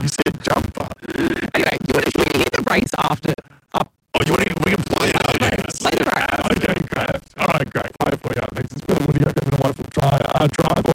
You said jumper. Anyway, you can hit the brakes after. Oh, we can play it. Play the brakes. Okay, great. All right, great. Play it for you, Alex. It's been a wonderful try.